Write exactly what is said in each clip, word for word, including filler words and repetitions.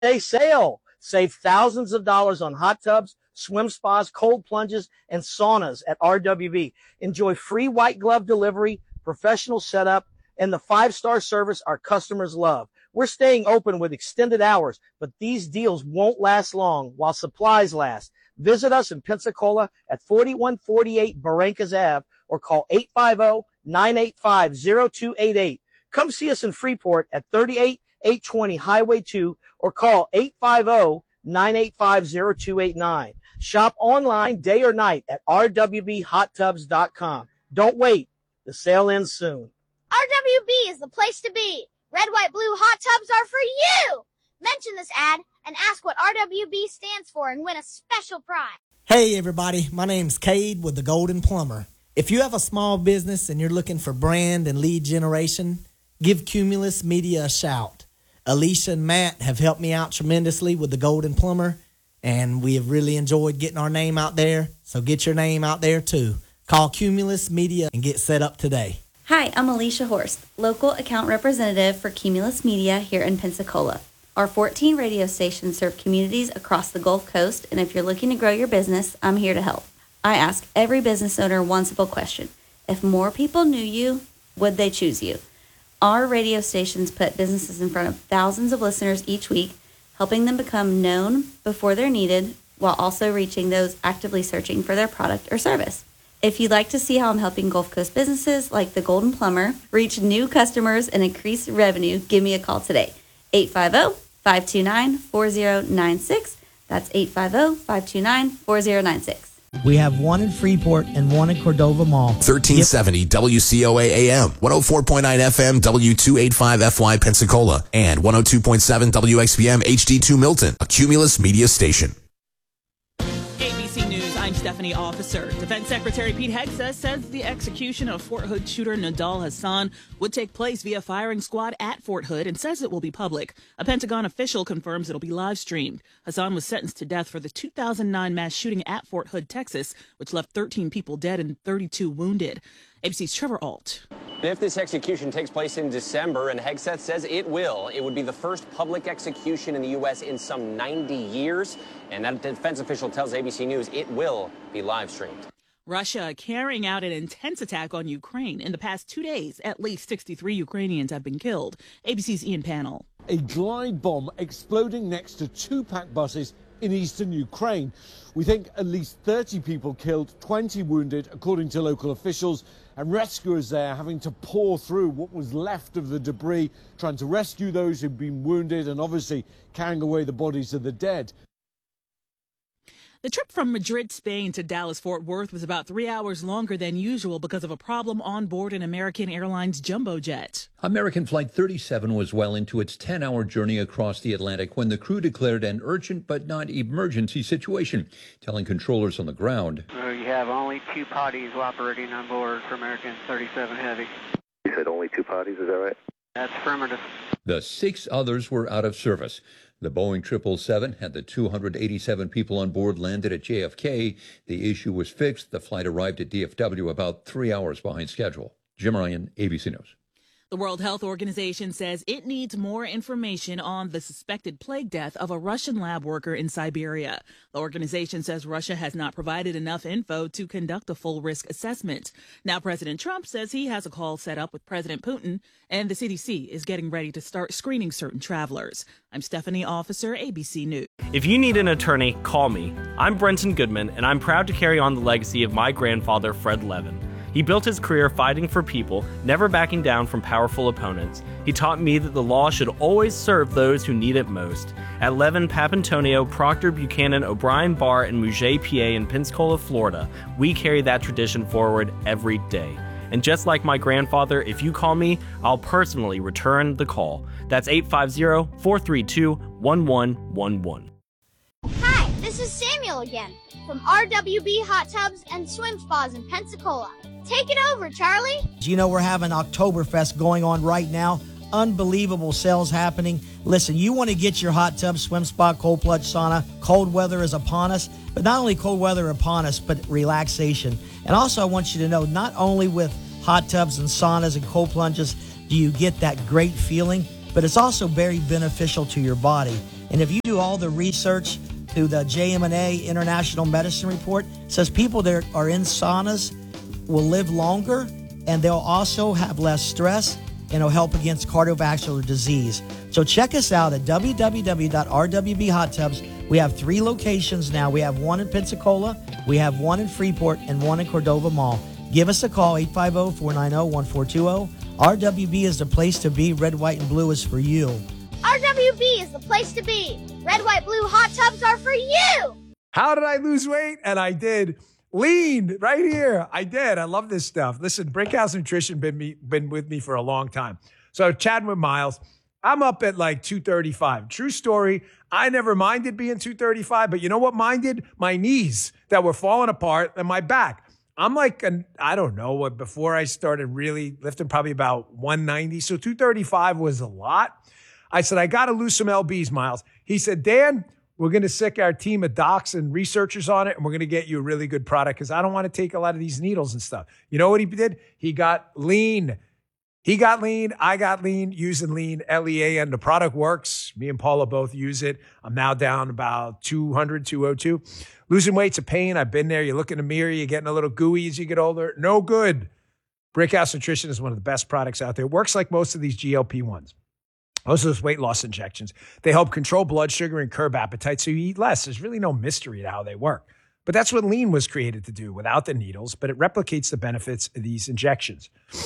Day sale. Save thousands of dollars on hot tubs, swim spas, cold plunges, and saunas at R W B. Enjoy free white glove delivery, professional setup, and the five-star service our customers love. We're staying open with extended hours, but these deals won't last long while supplies last. Visit us in Pensacola at forty-one forty-eight Barrancas Avenue or call eight five zero, nine eight five, zero two eight eight. Come see us in Freeport at thirty-eight eight twenty Highway two or call eight five zero, nine eight five, zero two eight nine. Shop online day or night at r w b hot tubs dot com. Don't wait. The sale ends soon. R W B is the place to be. Red, white, blue hot tubs are for you. Mention this ad and ask what R W B stands for and win a special prize. Hey everybody, my name's Cade with the Golden Plumber. If you have a small business and you're looking for brand and lead generation, give Cumulus Media a shout. Alicia and Matt have helped me out tremendously with the Golden Plumber, and we have really enjoyed getting our name out there, so get your name out there too. Call Cumulus Media and get set up today. Hi, I'm Alicia Horst, local account representative for Cumulus Media here in Pensacola. Our fourteen radio stations serve communities across the Gulf Coast, and if you're looking to grow your business, I'm here to help. I ask every business owner one simple question. If more people knew you, would they choose you? Our radio stations put businesses in front of thousands of listeners each week, helping them become known before they're needed, while also reaching those actively searching for their product or service. If you'd like to see how I'm helping Gulf Coast businesses like the Golden Plumber reach new customers and increase revenue, give me a call today. eight five zero, five two nine, four zero nine six. That's eight five zero, five two nine, four zero nine six. We have one in Freeport and one in Cordova Mall. thirteen seventy W C O A A M, one oh four point nine F M, W two eighty-five F Y Pensacola, and one oh two point seven W X B M H D two Milton, a Cumulus Media station. A B C News, I'm Stephanie Officer. Defense Secretary Pete Hegseth says the execution of Fort Hood shooter Nidal Hasan would take place via firing squad at Fort Hood and says it will be public. A Pentagon official confirms it'll be live streamed. Hasan was sentenced to death for the two thousand nine mass shooting at Fort Hood, Texas, which left thirteen people dead and thirty-two wounded. A B C's Trevor Ault. If this execution takes place in December, and Hegseth says it will, it would be the first public execution in the U S in some ninety years. And that defense official tells A B C News it will be live streamed. Russia carrying out an intense attack on Ukraine. In the past two days, at least sixty-three Ukrainians have been killed. A B C's Ian Pannell. A glide bomb exploding next to two packed buses in eastern Ukraine. We think at least thirty people killed, twenty wounded, according to local officials, and rescuers there having to pour through what was left of the debris, trying to rescue those who've been wounded and obviously carrying away the bodies of the dead. The trip from Madrid, Spain to Dallas-Fort Worth was about three hours longer than usual because of a problem on board an American Airlines jumbo jet. American Flight thirty-seven was well into its ten-hour journey across the Atlantic when the crew declared an urgent but not emergency situation, telling controllers on the ground. Uh, you have only two potties operating on board for American thirty-seven Heavy. You said only two potties, is that right? That's affirmative. The six others were out of service. The Boeing triple seven had the two hundred eighty-seven people on board landed at J F K. The issue was fixed. The flight arrived at D F W about three hours behind schedule. Jim Ryan, A B C News. The World Health Organization says it needs more information on the suspected plague death of a Russian lab worker in Siberia. The organization says Russia has not provided enough info to conduct a full risk assessment. Now, President Trump says he has a call set up with President Putin, and the C D C is getting ready to start screening certain travelers. I'm Stephanie Officer, A B C News. If you need an attorney, call me. I'm Brenton Goodman, and I'm proud to carry on the legacy of my grandfather, Fred Levin. He built his career fighting for people, never backing down from powerful opponents. He taught me that the law should always serve those who need it most. At Levin, Papantonio, Proctor, Buchanan, O'Brien, Barr, and Mouget P A in Pensacola, Florida, we carry that tradition forward every day. And just like my grandfather, if you call me, I'll personally return the call. That's eight five zero, four three two, one one one one. Hi, this is Samuel again from R W B Hot Tubs and Swim Spas in Pensacola. Take it over, Charlie. You know, we're having Oktoberfest going on right now. Unbelievable sales happening. Listen, you want to get your hot tub, swim spa, cold plunge, sauna. Cold weather is upon us, but not only cold weather upon us, but relaxation. And also I want you to know, not only with hot tubs and saunas and cold plunges do you get that great feeling, but it's also very beneficial to your body. And if you do all the research through the J M and A International Medicine Report, it says people that are in saunas will live longer, and they'll also have less stress, and it'll help against cardiovascular disease. So check us out at w w w dot r w b hot tubs. We have three locations now. We have one in Pensacola, we have one in Freeport, and one in Cordova Mall. Give us a call, eight five zero, four nine zero, one four two zero. R W B is the place to be. Red, white, and blue is for you. R W B is the place to be. Red, white, blue hot tubs are for you. How did I lose weight? And I did. Lean right here. I did. I love this stuff. Listen, Brickhouse Nutrition been me been with me for a long time. So chatting with Miles, I'm up at like two thirty-five. True story. I never minded being two thirty-five, but you know what minded? My knees that were falling apart and my back. I'm like, an, I don't know what, before I started really lifting, probably about one ninety. So two thirty-five was a lot. I said, I got to lose some L Bs, Miles. He said, Dan, we're going to sick our team of docs and researchers on it, and we're going to get you a really good product because I don't want to take a lot of these needles and stuff. You know what he did? He got lean. He got lean. I got lean using lean, L E A, and the product works. Me and Paula both use it. I'm now down about two hundred, two oh two. Losing weight's a pain. I've been there. You look in the mirror, you're getting a little gooey as you get older. No good. Brickhouse Nutrition is one of the best products out there. It works like most of these G L P ones. Most of those weight loss injections. They help control blood sugar and curb appetite so you eat less. There's really no mystery to how they work. But that's what lean was created to do without the needles, but it replicates the benefits of these injections.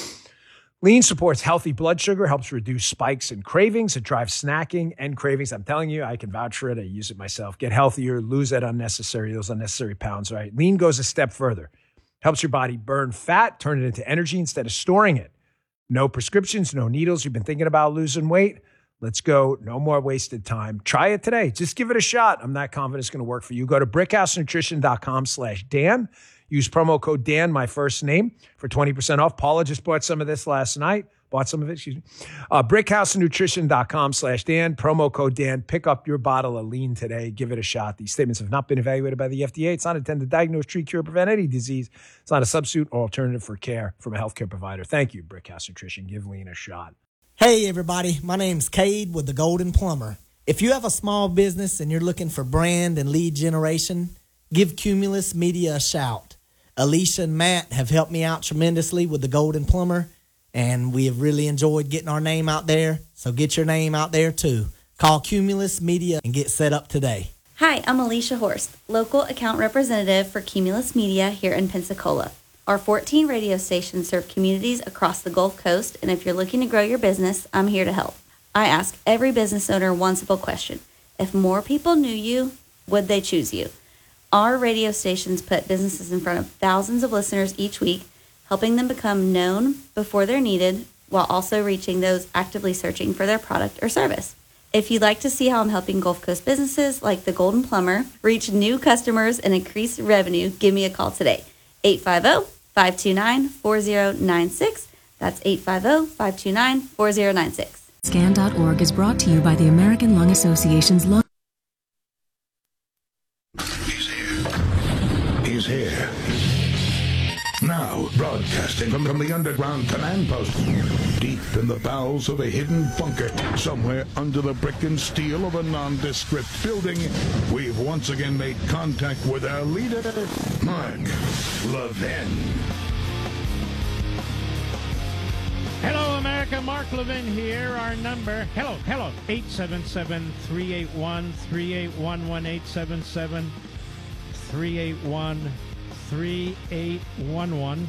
Lean supports healthy blood sugar, helps reduce spikes and cravings. It drives snacking and cravings. I'm telling you, I can vouch for it. I use it myself. Get healthier, lose that unnecessary, those unnecessary pounds, right? Lean goes a step further. Helps your body burn fat, turn it into energy instead of storing it. No prescriptions, no needles. You've been thinking about losing weight? Let's go. No more wasted time. Try it today. Just give it a shot. I'm not confident it's going to work for you. Go to brickhousenutrition.com slash Dan. Use promo code Dan, my first name, for twenty percent off. Paula just bought some of this last night. Bought some of it, excuse me. Uh, brickhousenutrition.com slash Dan. Promo code Dan. Pick up your bottle of lean today. Give it a shot. These statements have not been evaluated by the F D A. It's not intended to diagnose, treat, cure, prevent any disease. It's not a substitute or alternative for care from a healthcare provider. Thank you, Brickhouse Nutrition. Give lean a shot. Hey, everybody. My name's Cade with the Golden Plumber. If you have a small business and you're looking for brand and lead generation, give Cumulus Media a shout. Alicia and Matt have helped me out tremendously with the Golden Plumber, and we have really enjoyed getting our name out there. So get your name out there, too. Call Cumulus Media and get set up today. Hi, I'm Alicia Horst, local account representative for Cumulus Media here in Pensacola. Our fourteen radio stations serve communities across the Gulf Coast, and if you're looking to grow your business, I'm here to help. I ask every business owner one simple question. If more people knew you, would they choose you? Our radio stations put businesses in front of thousands of listeners each week, helping them become known before they're needed, while also reaching those actively searching for their product or service. If you'd like to see how I'm helping Gulf Coast businesses like the Golden Plumber reach new customers and increase revenue, give me a call today. eight five zero, five two nine, four zero nine six. That's eight five zero, five two nine, four zero nine six. Scan dot org is brought to you by the American Lung Association's Lung. He's here. Now, broadcasting from, from the underground command post, deep in the bowels of a hidden bunker, somewhere under the brick and steel of a nondescript building, we've once again made contact with our leader, Mark Levin. Hello, America. Mark Levin here. Our number, hello, hello, eight seven seven, three eight one, three eight one one, eight seven seven, three eight one, three eight one one.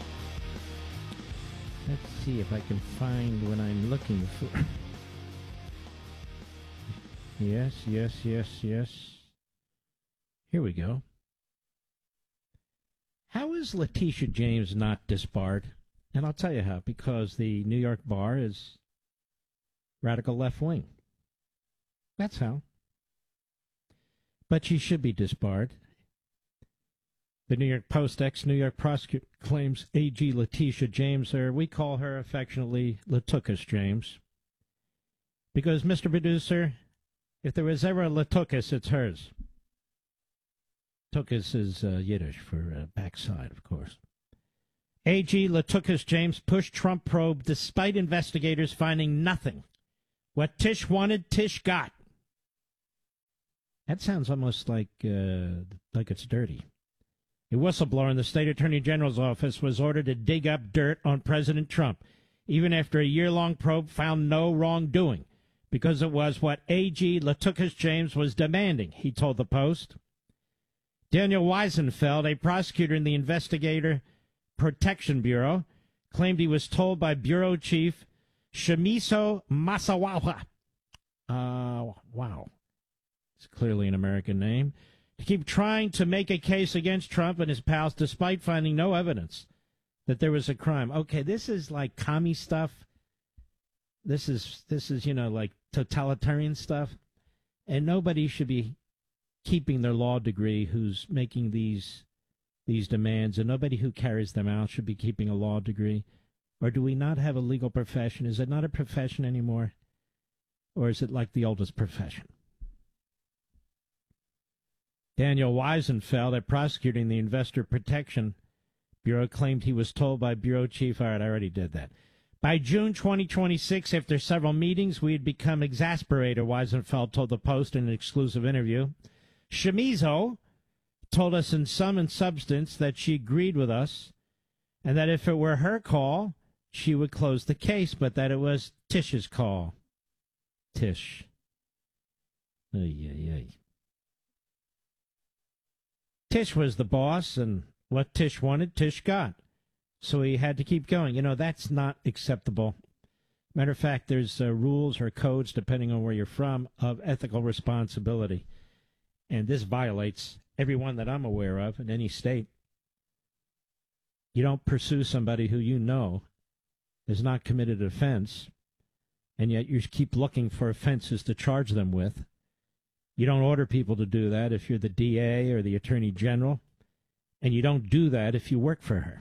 Let's see if I can find what I'm looking for. Yes, yes, yes, yes. Here we go. How is Letitia James not disbarred? And I'll tell you how. Because the New York bar is radical left wing. That's how. But she should be disbarred. The New York Post ex-New York prosecutor claims A G Letitia James, or we call her affectionately Latukas James. Because, Mister Producer, if there was ever a Latukas, it's hers. Tukas is uh, Yiddish for uh, backside, of course. A G Latukas James pushed Trump probe despite investigators finding nothing. What Tish wanted, Tish got. That sounds almost like uh, like it's dirty. A whistleblower in the state attorney general's office was ordered to dig up dirt on President Trump, even after a year-long probe found no wrongdoing, because it was what A G Latukas James was demanding, he told the Post. Daniel Weisenfeld, a prosecutor in the Investigator Protection Bureau, claimed he was told by Bureau Chief Shimiso Masawawa, uh, wow, it's clearly an American name, to keep trying to make a case against Trump and his pals despite finding no evidence that there was a crime. Okay, this is like commie stuff. This is, this is, you know, like totalitarian stuff. And nobody should be keeping their law degree who's making these these demands, and nobody who carries them out should be keeping a law degree. Or do we not have a legal profession? Is it not a profession anymore? Or is it like the oldest profession? Daniel Weisenfeld, a prosecutor in the Investor Protection Bureau, claimed he was told by Bureau Chief, all right, I already did that. By June twenty twenty-six, after several meetings, we had become exasperated, Weisenfeld told the Post in an exclusive interview. Shimizo told us in sum and substance that she agreed with us and that if it were her call, she would close the case, but that it was Tish's call. Tish. Ay, ay, ay. Tish was the boss, and what Tish wanted, Tish got. So he had to keep going. You know, that's not acceptable. Matter of fact, there's uh, rules or codes, depending on where you're from, of ethical responsibility. And this violates every one that I'm aware of in any state. You don't pursue somebody who you know has not committed an offense, and yet you keep looking for offenses to charge them with. You don't order people to do that if you're the D A or the Attorney General, and you don't do that if you work for her.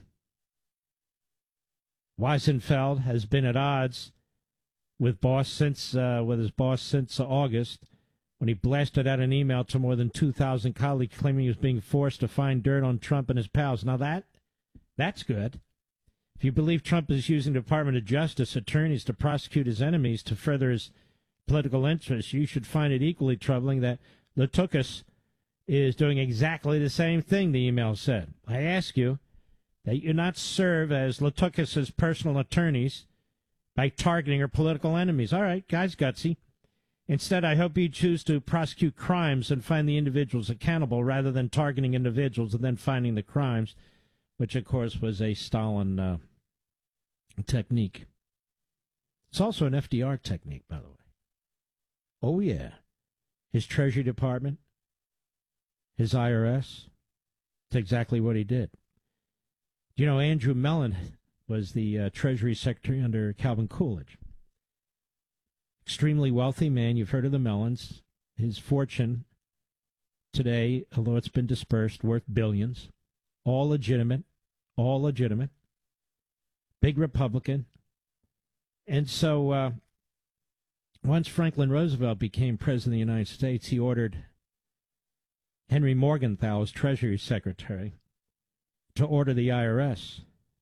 Weisenfeld has been at odds with boss since uh, with his boss since uh, August, when he blasted out an email to more than two thousand colleagues claiming he was being forced to find dirt on Trump and his pals. Now that that's good. If you believe Trump is using the Department of Justice attorneys to prosecute his enemies to further his political interests, you should find it equally troubling that Latukas is doing exactly the same thing, the email said. I ask you that you not serve as Latukas' personal attorneys by targeting her political enemies. All right, guys, gutsy. Instead, I hope you choose to prosecute crimes and find the individuals accountable rather than targeting individuals and then finding the crimes, which, of course, was a Stalin uh, technique. It's also an F D R technique, by the way. Oh, yeah. His Treasury Department, his I R S, it's exactly what he did. You know, Andrew Mellon was the uh, Treasury Secretary under Calvin Coolidge. Extremely wealthy man. You've heard of the Mellons. His fortune today, although it's been dispersed, worth billions. All legitimate. All legitimate. Big Republican. And so uh, once Franklin Roosevelt became President of the United States, he ordered Henry Morgenthau as Treasury Secretary to order the I R S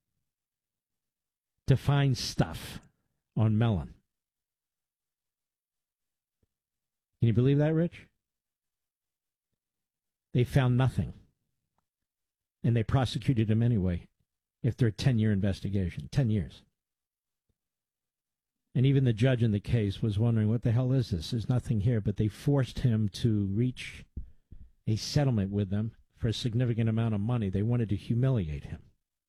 to find stuff on Mellon. Can you believe that, Rich? They found nothing. And they prosecuted him anyway, after a ten-year investigation. Ten years. And even the judge in the case was wondering, what the hell is this? There's nothing here. But they forced him to reach a settlement with them for a significant amount of money. They wanted to humiliate him.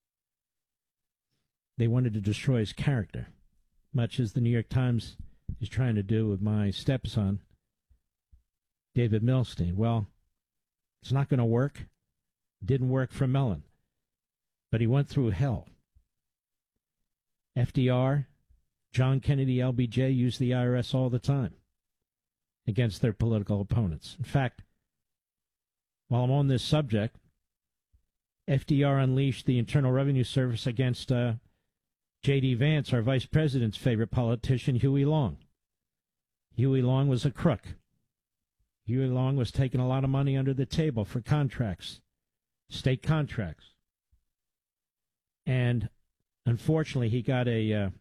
They wanted to destroy his character, much as the New York Times is trying to do with my stepson, David Milstein. Well, it's not going to work. It didn't work for Mellon. But he went through hell. F D R, John Kennedy, L B J used the I R S all the time against their political opponents. In fact, while I'm on this subject, F D R unleashed the Internal Revenue Service against uh, J D. Vance, our vice president's favorite politician, Huey Long. Huey Long was a crook. Huey Long was taking a lot of money under the table for contracts, state contracts. And unfortunately, he got a uh,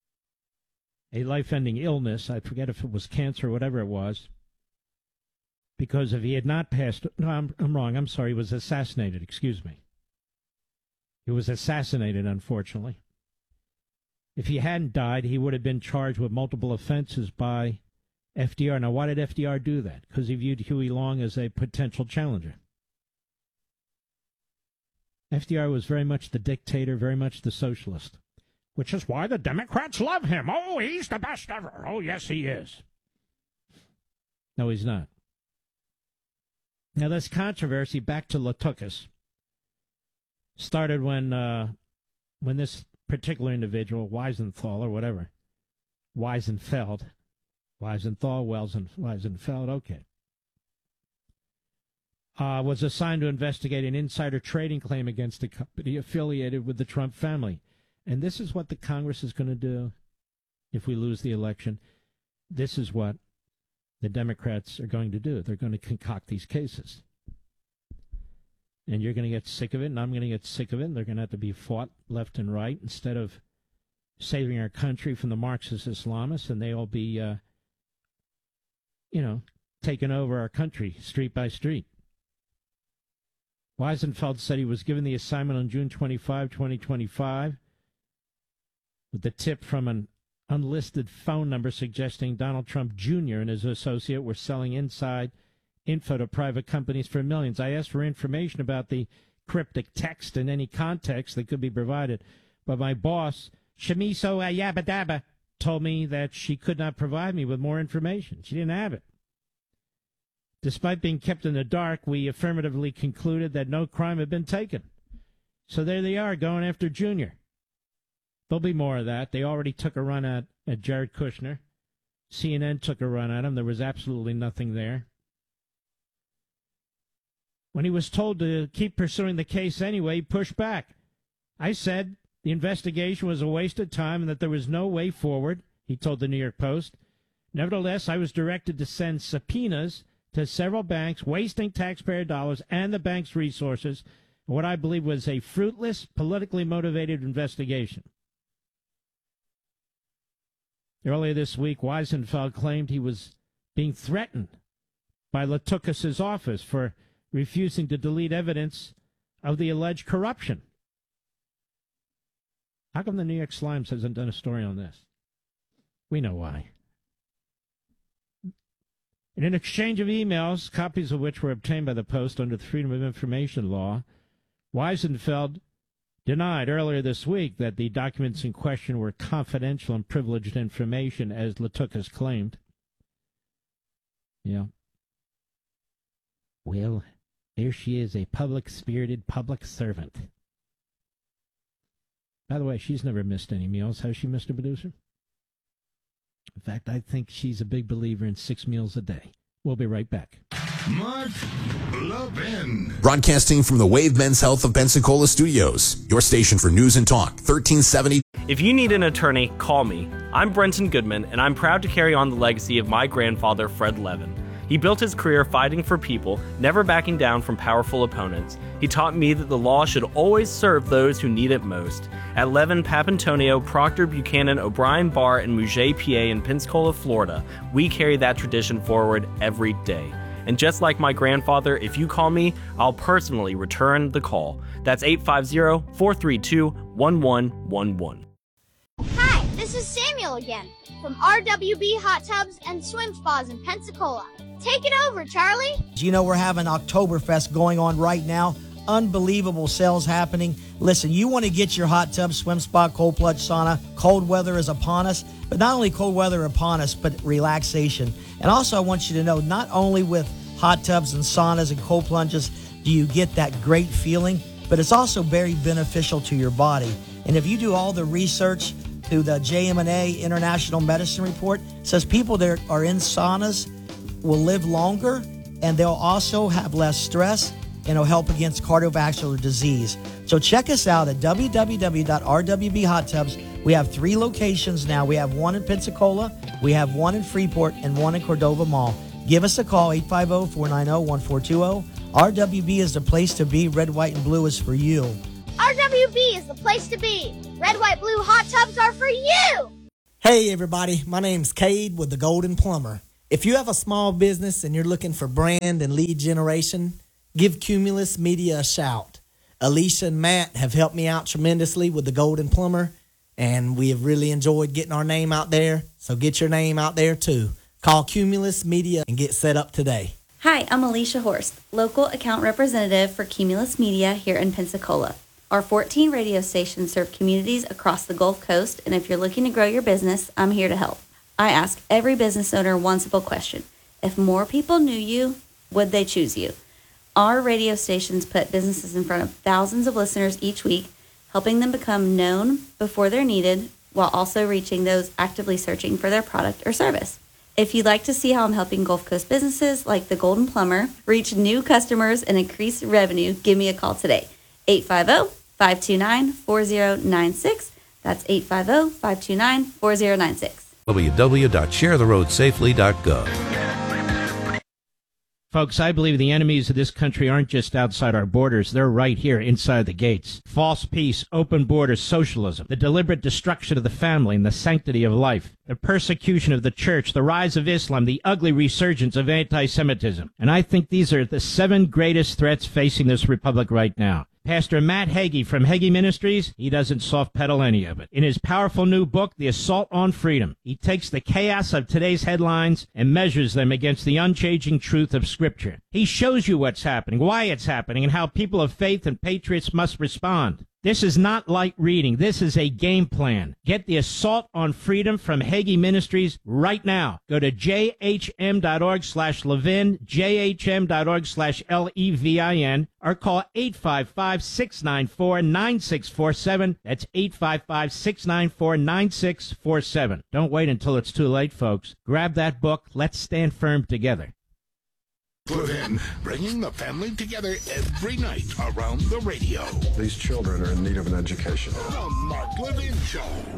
a life-ending illness. I forget if it was cancer or whatever it was. Because if he had not passed, no, I'm, I'm wrong. I'm sorry. He was assassinated. Excuse me. He was assassinated, unfortunately. If he hadn't died, he would have been charged with multiple offenses by F D R. Now, why did F D R do that? Because he viewed Huey Long as a potential challenger. F D R was very much the dictator, very much the socialist, which is why the Democrats love him. Oh, he's the best ever. Oh, yes, he is. No, he's not. Now, this controversy, back to Latukas, started when uh, when this particular individual, Weisenthal or whatever, Weisenfeld, Weisenthal, Welsen, Weisenfeld, okay, uh, was assigned to investigate an insider trading claim against a company affiliated with the Trump family. And this is what the Congress is going to do if we lose the election. This is what the Democrats are going to do. They're going to concoct these cases. And you're going to get sick of it, and I'm going to get sick of it, and they're going to have to be fought left and right instead of saving our country from the Marxist Islamists, and they all be, uh, you know, taking over our country street by street. Weisenfeld said he was given the assignment on June twenty-fifth, twenty twenty-five, with the tip from an unlisted phone number suggesting Donald Trump Junior and his associate were selling inside info to private companies for millions. I asked for information about the cryptic text in any context that could be provided, but my boss, Shamiso Ayabadaba, told me that she could not provide me with more information. She didn't have it. Despite being kept in the dark, we affirmatively concluded that no crime had been taken. So there they are, going after Junior. There'll be more of that. They already took a run at, at Jared Kushner. C N N took a run at him. There was absolutely nothing there. When he was told to keep pursuing the case anyway, he pushed back. I said the investigation was a waste of time and that there was no way forward, he told the New York Post. Nevertheless, I was directed to send subpoenas to several banks, wasting taxpayer dollars and the bank's resources, in what I believe was a fruitless, politically motivated investigation. Earlier this week, Weisenfeld claimed he was being threatened by Latukas' office for refusing to delete evidence of the alleged corruption. How come the New York Slimes hasn't done a story on this? We know why. In an exchange of emails, copies of which were obtained by the Post under the Freedom of Information law, Weisenfeld denied earlier this week that the documents in question were confidential and privileged information, as Latukas claimed. Yeah. Well, there she is, a public-spirited public servant. By the way, she's never missed any meals, has she, Mister Producer? In fact, I think she's a big believer in six meals a day. We'll be right back. Mark Levin. Broadcasting from the Wave Men's Health of Pensacola Studios, your station for news and talk, thirteen seventy. If you need an attorney, call me. I'm Brenton Goodman, and I'm proud to carry on the legacy of my grandfather, Fred Levin. He built his career fighting for people, never backing down from powerful opponents. He taught me that the law should always serve those who need it most. At Levin, Papantonio, Proctor, Buchanan, O'Brien, Barr, and Mouget P A in Pensacola, Florida, we carry that tradition forward every day. And just like my grandfather, if you call me, I'll personally return the call. That's eight five zero, four three two, one one one one. Hi, this is Samuel again from R W B Hot Tubs and Swim Spas in Pensacola. Take it over, Charlie. You know, we're having Oktoberfest going on right now. Unbelievable sales happening. Listen, you want to get your hot tub, swim spa, cold plunge, sauna. Cold weather is upon us, but not only cold weather upon us, but relaxation. And also, I want you to know, not only with hot tubs and saunas and cold plunges do you get that great feeling, but it's also very beneficial to your body. And if you do all the research through the J M and A International Medicine Report, it says people that are in saunas will live longer, and they'll also have less stress, and it'll help against cardiovascular disease. So check us out at w w w dot r w b hot tubs. We have three locations now. We have one in Pensacola, we have one in Freeport, and one in Cordova Mall. Give us a call, eight five zero, four nine zero, one four two zero. R W B is the place to be. Red, white, and blue is for you. R W B is the place to be. Red, white, blue hot tubs are for you. Hey, everybody. My name's Cade with the Golden Plumber. If you have a small business and you're looking for brand and lead generation, give Cumulus Media a shout. Alicia and Matt have helped me out tremendously with the Golden Plumber, and we have really enjoyed getting our name out there, so get your name out there too. Call Cumulus Media and get set up today. Hi, I'm Alicia Horst, local account representative for Cumulus Media here in Pensacola. Our fourteen radio stations serve communities across the Gulf Coast, and if you're looking to grow your business, I'm here to help. I ask every business owner one simple question. If more people knew you, would they choose you? Our radio stations put businesses in front of thousands of listeners each week, helping them become known before they're needed, while also reaching those actively searching for their product or service. If you'd like to see how I'm helping Gulf Coast businesses like the Golden Plumber reach new customers and increase revenue, give me a call today. eight five zero, five two nine, four zero nine six. That's eight five zero, five two nine, four zero nine six. w w w dot share the road safely dot gov. Folks, I believe the enemies of this country aren't just outside our borders. They're right here inside the gates. False peace, open borders, socialism, the deliberate destruction of the family and the sanctity of life, the persecution of the church, the rise of Islam, the ugly resurgence of anti-Semitism. And I think these are the seven greatest threats facing this republic right now. Pastor Matt Hagee from Hagee Ministries, he doesn't soft pedal any of it. In his powerful new book, The Assault on Freedom, he takes the chaos of today's headlines and measures them against the unchanging truth of Scripture. He shows you what's happening, why it's happening, and how people of faith and patriots must respond. This is not light reading. This is a game plan. Get The Assault on Freedom from Hagee Ministries right now. Go to j h m dot org slash Levin, j h m dot org slash L E V I N, or call eight five five, six nine four, nine six four seven. That's eight five five, six nine four, nine six four seven. Don't wait until it's too late, folks. Grab that book. Let's stand firm together. Levin, bringing the family together every night around the radio. These children are in need of an education. The Mark Levin Show.